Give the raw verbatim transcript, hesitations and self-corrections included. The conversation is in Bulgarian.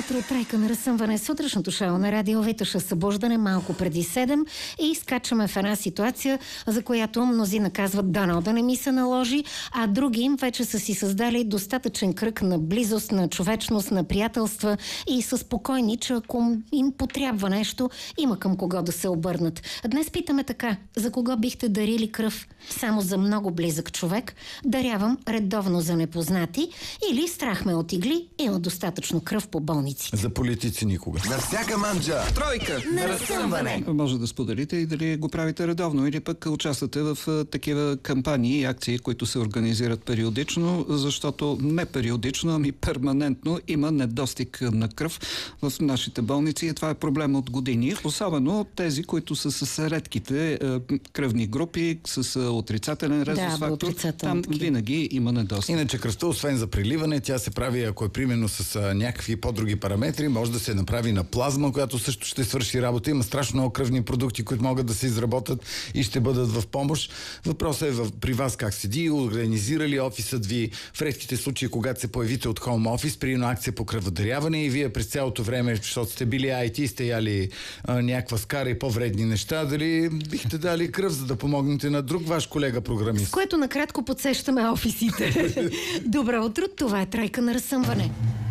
утро, тройка на разсъмване, сутрешното шоу на Радио Витоша, събуждане малко преди седем и изкачваме в една ситуация, за която мнозина казват дано да не ми се наложи, а други им вече са си създали достатъчен кръг на близост, на човечност, на приятелства и са спокойни, че ако им потрябва нещо, има към кого да се обърнат. Днес питаме така: за кого бихте дарили кръв? Само за много близък човек? Дарявам редовно за непознати, или страх ме от игли, има достатъчно кръв по болниците. За политици никога. На всяка манджа тройка на разсъмване. Може да споделите и дали го правите редовно, или пък участвате в а, такива кампании и акции, които се организират периодично, защото не периодично, ами перманентно има недостиг на кръв в нашите болници и това е проблем от години. Особено тези, които са с редките а, кръвни групи, с а, отрицателен резус да, фактор. Там винаги има недостиг. Иначе кръвта, освен за преливане, тя се прави, ако е примерно с а, някакви по-други параметри, може да се направи на плазма, която също ще свърши работа. Има страшно много кръвни продукти, които могат да се изработят и ще бъдат в помощ. Въпросът е в, при вас как седи, организирали офисът ви в редките случаи, когато се появите от хоум офис, при една акция по кръводаряване и вие през цялото време, защото сте били ай ти, сте яли а, някаква скара и по-вредни неща, дали бихте дали кръв, за да помогнете на друг ваш колега програмист? С което накратко подсещаме офисите. Добро утро, това е тройка на разсъмване.